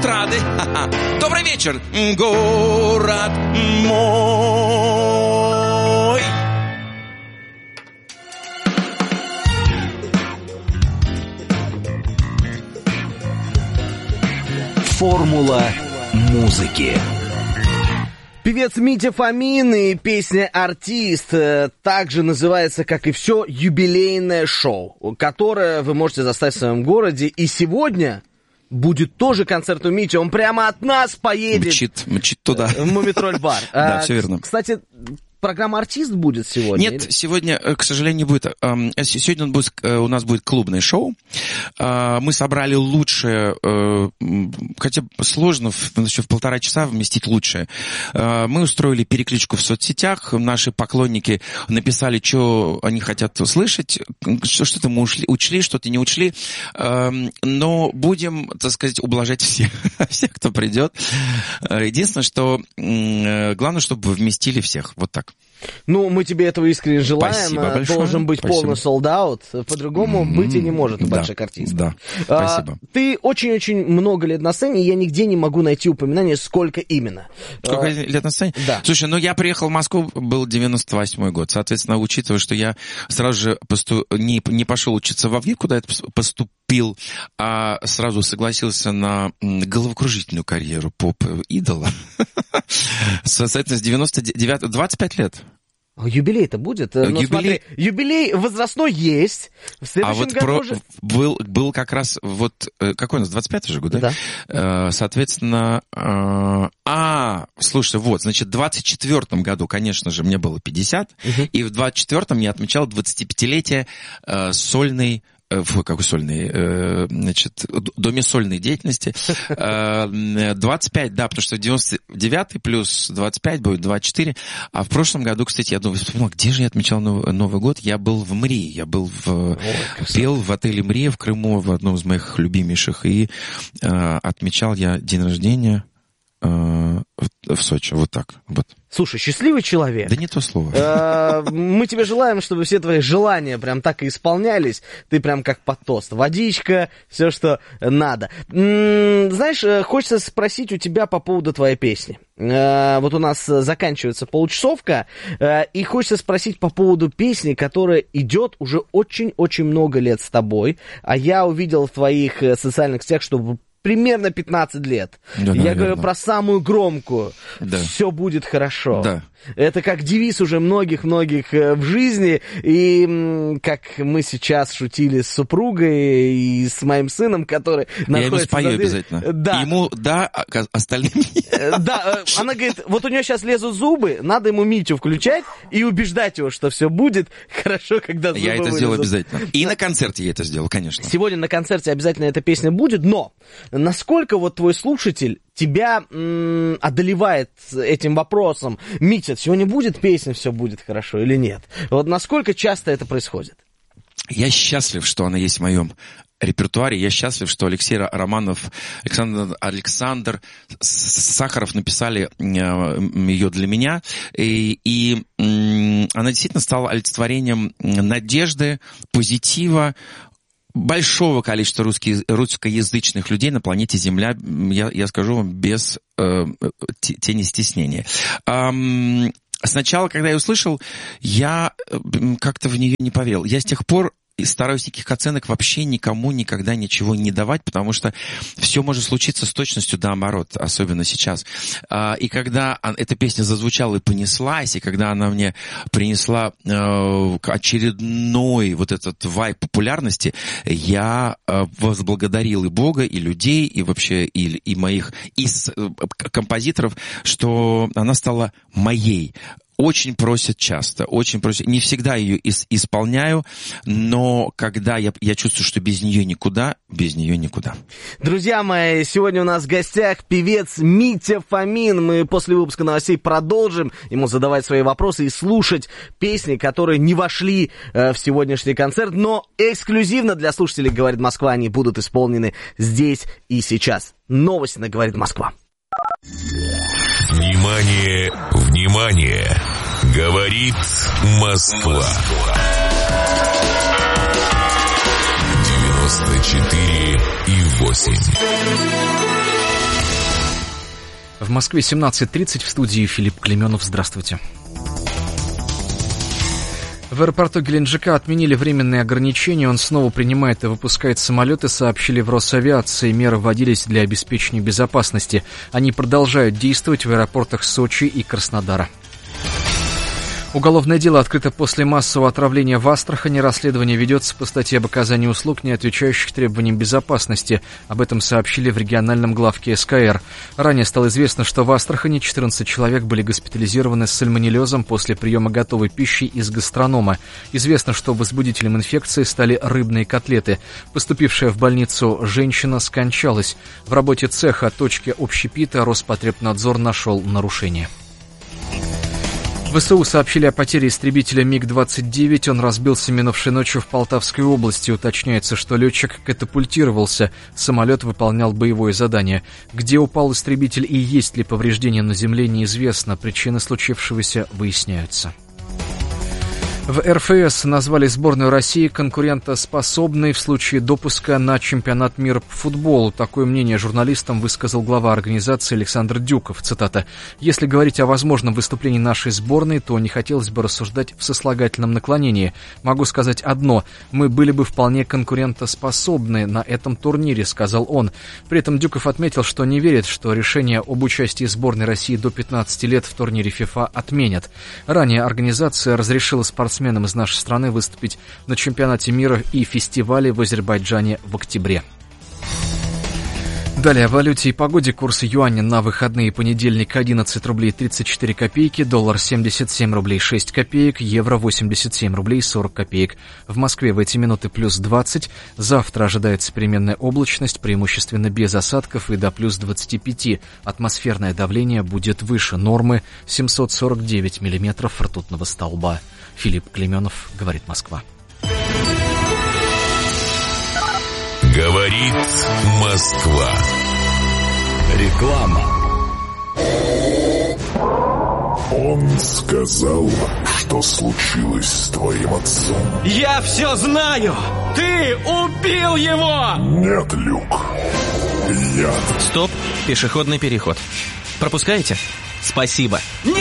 эстрады. Добрый вечер, город мой. Формула музыки. Певец Митя Фомин и песня «Артист» также называется, как и все, юбилейное шоу, которое вы можете застать в своем городе. И сегодня будет тоже концерт у Мити. Он прямо от нас поедет. Мчит туда. В Мумитроль-бар. Да, все верно. Кстати, программа «Артист» будет сегодня? Нет, сегодня, к сожалению, не будет. Сегодня у нас будет клубное шоу. Мы собрали лучшее, хотя сложно в 1,5 часа вместить лучшее. Мы устроили перекличку в соцсетях. Наши поклонники написали, что они хотят услышать. Что-то мы учли, что-то не учли. Но будем, так сказать, ублажать всех, кто придет. Единственное, что главное, чтобы вместили всех. Вот так. Ну, мы тебе этого искренне желаем. Спасибо большое. Должен быть полный sold-out. По-другому быть и не может у больших артистов. Да, спасибо. Ты очень-очень много лет на сцене, и я нигде не могу найти упоминание, сколько именно. Сколько лет на сцене? Да. Слушай, я приехал в Москву, был 98-й год. Соответственно, учитывая, что я сразу же не пошел учиться во ВГИК, куда я поступил, а сразу согласился на головокружительную карьеру поп-идола. Соответственно, с 99 25 лет. Юбилей-то будет? Юбилей... Смотри, юбилей возрастной есть. В следующем году уже... был как раз какой у нас, 25-й же год, да? Да. Соответственно, слушай, значит, в 24-м году, конечно же, мне было 50, и в 24-м я отмечал 25-летие сольной какой сольный, доме сольной деятельности. 25, да, потому что 99 плюс 25 будет 24. А в прошлом году, кстати, я вспомнил, где же я отмечал Новый год? Я был в Мрии, пел в отеле Мрия в Крыму, в одном из моих любимейших, и отмечал я день рождения в Сочи, вот так, вот. Слушай, счастливый человек. Да не то слово. Мы тебе желаем, чтобы все твои желания прям так и исполнялись. Ты прям как под тост. Водичка, все, что надо. Знаешь, хочется спросить у тебя по поводу твоей песни. Вот у нас заканчивается получасовка, и хочется спросить по поводу песни, которая идет уже очень-очень много лет с тобой. А я увидел в твоих социальных сетях, что примерно 15 лет. Да, я говорю про самую громкую. Да. Все будет хорошо. Да. Это как девиз уже многих-многих в жизни. И как мы сейчас шутили с супругой и с моим сыном, который находится... Я ему спою обязательно. Да. Ему да, а остальным нет. Да, она говорит, вот у нее сейчас лезут зубы, надо ему Митю включать и убеждать его, что все будет хорошо, когда зубы Я это вылезут. сделал обязательно. И на концерте я это сделал, конечно. Сегодня на концерте обязательно эта песня будет, но насколько вот твой слушатель тебя одолевает этим вопросом: Митя, сегодня будет песня, все будет хорошо или нет? Вот насколько часто это происходит? Я счастлив, что она есть в моем репертуаре. Я счастлив, что Алексей Романов, Александр Сахаров написали ее для меня. И она действительно стала олицетворением надежды, позитива, большого количества русскоязычных людей на планете Земля, я скажу вам, без тени стеснения. Сначала, когда я услышал, я как-то в нее не поверил. Я с тех пор стараюсь никаких оценок вообще никому никогда ничего не давать, потому что все может случиться с точностью наоборот, особенно сейчас. И когда эта песня зазвучала и понеслась, и когда она мне принесла очередной вот этот вайб популярности, я возблагодарил и Бога, и людей, и вообще и моих композиторов, что она стала моей. Очень просят часто, очень просят. Не всегда ее исполняю, но когда я чувствую, что без нее никуда. Друзья мои, сегодня у нас в гостях певец Митя Фомин. Мы после выпуска новостей продолжим ему задавать свои вопросы и слушать песни, которые не вошли в сегодняшний концерт, но эксклюзивно для слушателей «Говорит Москва» они будут исполнены здесь и сейчас. Новости на «Говорит Москва». Внимание, внимание! Говорит Москва. 94,8. В Москве 17:30, в студии Филипп Клеменов. Здравствуйте. В аэропорту Геленджика отменили временные ограничения. Он снова принимает и выпускает самолеты, сообщили в Росавиации. Меры вводились для обеспечения безопасности. Они продолжают действовать в аэропортах Сочи и Краснодара. Уголовное дело открыто после массового отравления в Астрахани. Расследование ведется по статье об оказании услуг, не отвечающих требованиям безопасности. Об этом сообщили в региональном главке СКР. Ранее стало известно, что в Астрахани 14 человек были госпитализированы с сальмонеллезом после приема готовой пищи из гастронома. Известно, что возбудителем инфекции стали рыбные котлеты. Поступившая в больницу женщина скончалась. В работе цеха точки общепита Роспотребнадзор нашел нарушение. ВСУ сообщили о потере истребителя МиГ-29. Он разбился минувшей ночью в Полтавской области. Уточняется, что летчик катапультировался. Самолет выполнял боевое задание. Где упал истребитель и есть ли повреждения на земле, неизвестно. Причины случившегося выясняются. В РФС назвали сборную России конкурентоспособной в случае допуска на чемпионат мира по футболу. Такое мнение журналистам высказал глава организации Александр Дюков. Цитата. «Если говорить о возможном выступлении нашей сборной, то не хотелось бы рассуждать в сослагательном наклонении. Могу сказать одно. Мы были бы вполне конкурентоспособны на этом турнире», — сказал он. При этом Дюков отметил, что не верит, что решение об участии сборной России до 15 лет в турнире ФИФА отменят. Ранее организация разрешила спортсменам из нашей страны выступить на чемпионате мира и фестивале в Азербайджане в октябре. Далее о валюте и погоде. Курсы юаня на выходные: понедельник 11 рублей 34 копейки, доллар 77 рублей 6 копеек, евро 87 рублей 40 копеек. В Москве в эти минуты плюс 20. Завтра ожидается переменная облачность, преимущественно без осадков, и до плюс 25. Атмосферное давление будет выше нормы, 749 миллиметров ртутного столба. Филипп Клеменов, говорит Москва. Говорит Москва. Реклама. Он сказал, что случилось с твоим отцом. Я все знаю! Ты убил его! Нет, Люк. Я... Стоп, пешеходный переход. Пропускаете? Спасибо. Нет!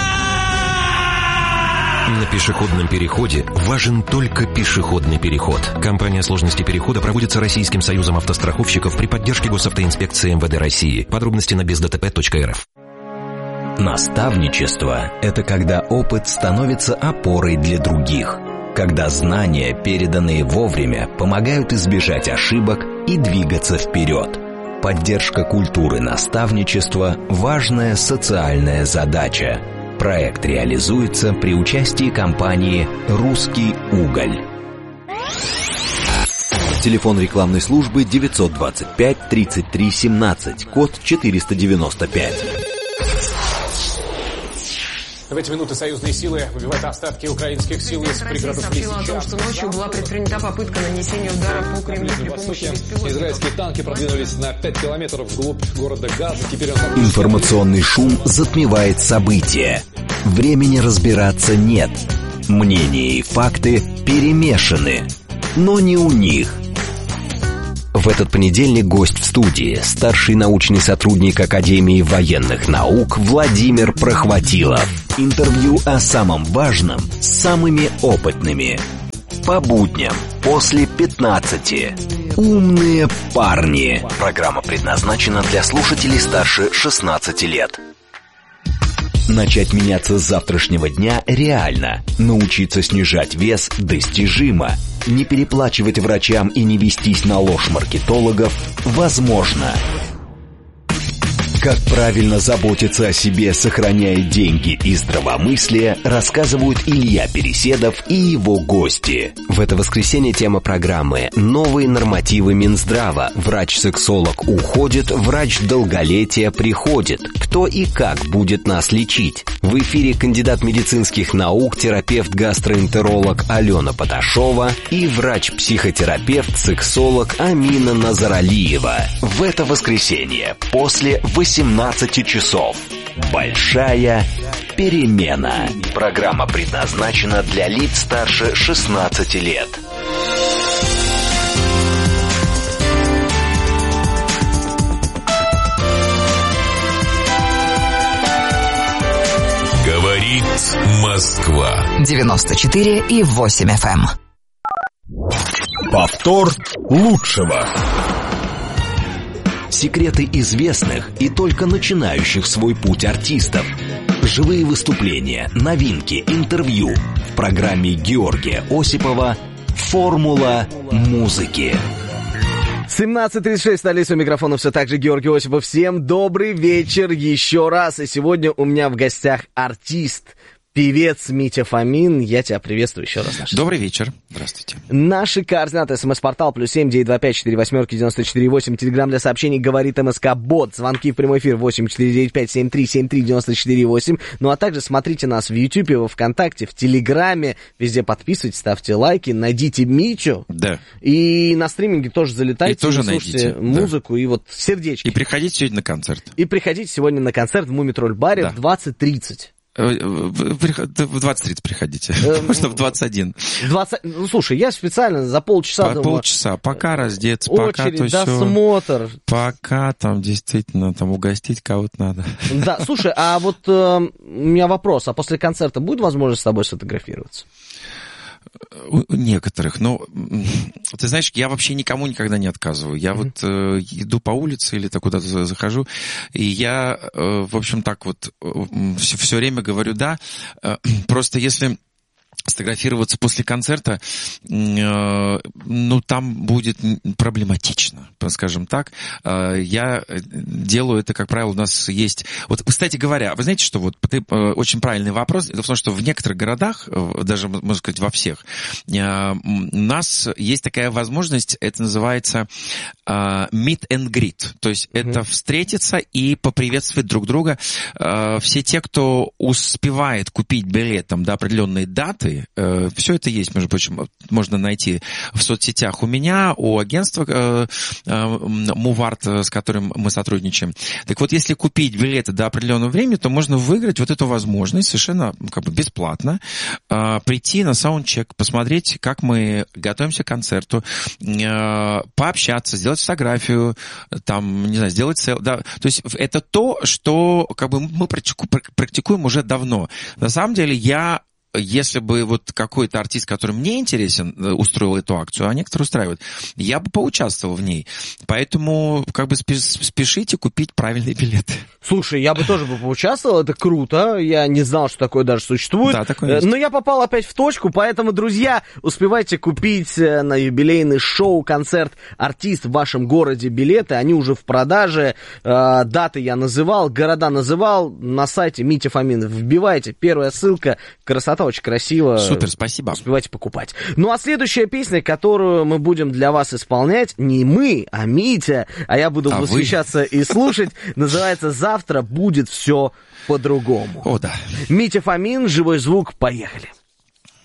На пешеходном переходе важен только пешеходный переход. Кампания сложности перехода проводится Российским союзом автостраховщиков при поддержке Госавтоинспекции МВД России. Подробности на бездтп.рф. Наставничество – это когда опыт становится опорой для других. Когда знания, переданные вовремя, помогают избежать ошибок и двигаться вперед. Поддержка культуры наставничества – важная социальная задача. Проект реализуется при участии компании «Русский уголь». Телефон рекламной службы 925 33 17, код 495. В эти минуты союзные силы выбивают остатки украинских сил из пригородов Лисичанска. Сообщила о том, что ночью была предпринята попытка нанесения удара по Кремлю при помощи беспилотников. Израильские танки продвинулись на 5 километров вглубь города Газа. Теперь Информационный шум затмевает события. Времени разбираться нет. Мнения и факты перемешаны. Но не у них. В этот понедельник гость в студии – старший научный сотрудник Академии военных наук Владимир Прохватилов. Интервью о самом важном с самыми опытными. По будням после 15. Умные парни. Программа предназначена для слушателей старше 16 лет. Начать меняться с завтрашнего дня реально. Научиться снижать вес достижимо. Не переплачивать врачам и не вестись на ложь маркетологов возможно. Как правильно заботиться о себе, сохраняя деньги и здравомыслие, рассказывают Илья Переседов и его гости. В это воскресенье тема программы «Новые нормативы Минздрава». Врач-сексолог уходит, врач долголетия приходит. Кто и как будет нас лечить? В эфире кандидат медицинских наук, терапевт-гастроэнтеролог Алена Поташова и врач-психотерапевт, сексолог Амина Назаралиева. В это воскресенье после 18 часов. Большая перемена. Программа предназначена для лиц старше 16 лет. Говорит Москва. 94,8 FM. Повтор лучшего. Секреты известных и только начинающих свой путь артистов. Живые выступления, новинки, интервью. В программе Георгия Осипова «Формула музыки». 17:36, столица, у микрофона все так же Георгий Осипов. Всем добрый вечер еще раз. И сегодня у меня в гостях артист, певец Митя Фомин. Я тебя приветствую еще раз. Добрый вечер. Здравствуйте. Наши координаты. СМС-портал +7 925 48 94 8. Телеграм для сообщений говорит МСК Бот. Звонки в прямой эфир 8 495 73 73 94 8. Ну а также смотрите нас в Ютубе, во Вконтакте, в Телеграме. Везде подписывайтесь, ставьте лайки, найдите Митю. Да. И на стриминге тоже залетайте. И тоже слушайте найдите музыку, да. И вот сердечки. И приходите сегодня на концерт. И приходите сегодня на концерт в Мумитроль-баре в 20:30. В 20:30 приходите. Можно в 21. Ну, слушай, я специально за полчаса думаю... Полчаса, пока раздеться, пока то все. Досмотр. Пока там действительно там угостить кого-то надо. Да, слушай, а вот у меня вопрос. А после концерта будет возможность с тобой сфотографироваться? У некоторых, но ты знаешь, я вообще никому никогда не отказываю. Я вот иду по улице или так куда-то захожу, и я, в общем, так вот все время говорю «да». Просто если сфотографироваться после концерта, ну, там будет проблематично, скажем так. Я делаю это, как правило, у нас есть... Вот, кстати говоря, вы знаете, что вот очень правильный вопрос. Дело в том, что в некоторых городах, даже, можно сказать, во всех, у нас есть такая возможность, это называется meet and greet. То есть это встретиться и поприветствовать друг друга. Все те, кто успевает купить билет там, до определенной даты, все это есть, между прочим, можно найти в соцсетях у меня, у агентства Муварт, с которым мы сотрудничаем. Так вот, если купить билеты до определенного времени, то можно выиграть вот эту возможность совершенно как бы бесплатно прийти на саундчек, посмотреть, как мы готовимся к концерту, пообщаться, сделать фотографию, там, не знаю, сделать да. То есть это то, что как бы мы практикуем уже давно. На самом деле если бы вот какой-то артист, который мне интересен, устроил эту акцию, а некоторые устраивают, я бы поучаствовал в ней. Поэтому как бы спешите купить правильные билеты. Слушай, я бы тоже поучаствовал, это круто. Я не знал, что такое даже существует. Да, такое есть. Но я попал опять в точку, поэтому, друзья, успевайте купить на юбилейный шоу-концерт «Артист» в вашем городе билеты. Они уже в продаже. Даты я называл, города называл. На сайте Митя Фомин вбивайте. Первая ссылка. Красота. Очень красиво. Супер, спасибо. Успевайте покупать. Ну а следующая песня, которую мы будем для вас исполнять, не мы, а Митя, а я буду восхищаться и слушать, называется «Завтра будет все по-другому». О, да. Митя Фомин, «Живой звук», поехали.